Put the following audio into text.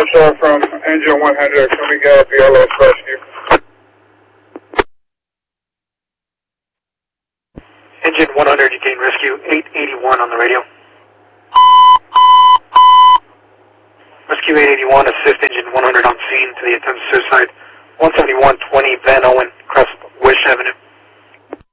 Marshall from Engine 100. Can we get BLS rescue? Engine 100, you gain rescue 881 on the radio. Rescue 881, assist engine 100 on scene to the attempted suicide. 171-20 Van Owen.